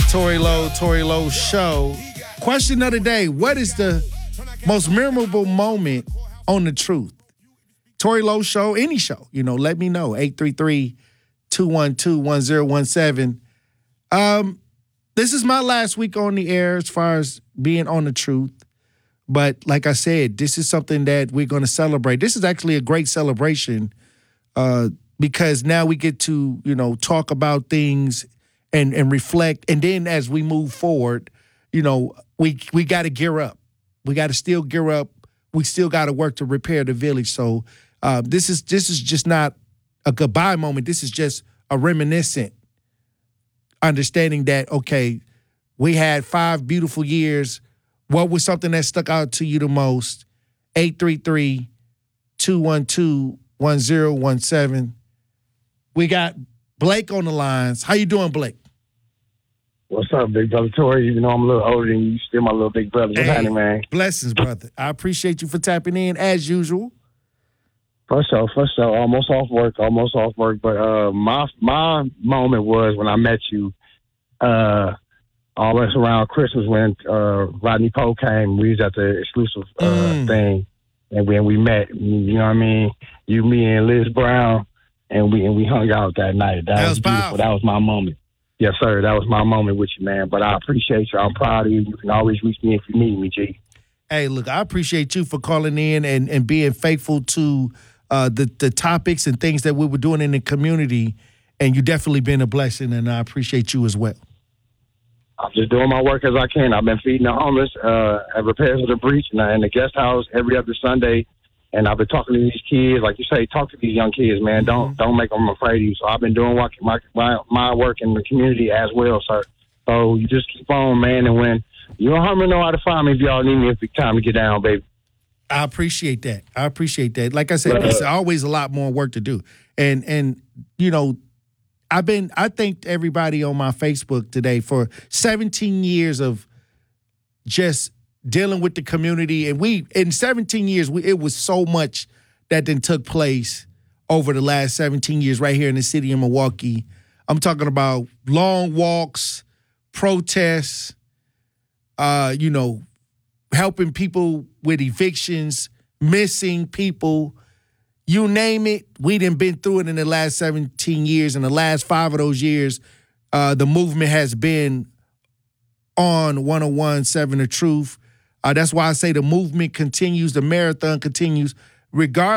Tory Lowe Show. Question of the day: what is the most memorable moment on The Truth? Tory Lowe Show, any show, let me know. 833-212-1017. This is my last week on the air as far as being on The Truth. But like I said, this is something that we're going to celebrate. This is actually a great celebration because now we get to, talk about things and reflect. And then as we move forward, we got to gear up. We got to still gear up. We still got to work to repair the village. So this is just not a goodbye moment. This is just a reminiscent understanding that, okay, we had 5 beautiful years. What was something that stuck out to you the most? 833-212-1017. We got Blake on the lines. How you doing, Blake? What's up, big brother Tory? Even though I'm a little older than you, still my little big brother. What's happening, man? Blessings, brother. I appreciate you for tapping in as usual. For sure. Almost off work. But my moment was when I met you almost around Christmas when Rodney Poe came. We was at the exclusive thing, and when we met, you know what I mean? You, me, and Liz Brown, and we hung out that night. That was beautiful. Powerful. That was my moment. Yes, sir. That was my moment with you, man. But I appreciate you. I'm proud of you. You can always reach me if you need me, G. Hey, look, I appreciate you for calling in and being faithful to the topics and things that we were doing in the community. And you definitely been a blessing, and I appreciate you as well. I'm just doing my work as I can. I've been feeding the homeless at Repairs of the Breach and the guest house every other Sunday. And I've been talking to these kids, like you say, talk to these young kids, man. Don't make them afraid of you. So I've been doing my work in the community as well, sir. So you just keep on, man. And when you don't know how to find me if y'all need me, it's time to get down, baby. I appreciate that. Like I said, there's always a lot more work to do. And I thanked everybody on my Facebook today for 17 years of just dealing with the community. And in 17 years, it was so much that then took place over the last 17 years right here in the city of Milwaukee. I'm talking about long walks, protests, helping people with evictions, missing people, you name it. We done been through it in the last 17 years. In the last 5 of those years, the movement has been on 101.7 The Truth. That's why I say the movement continues, the marathon continues, regardless.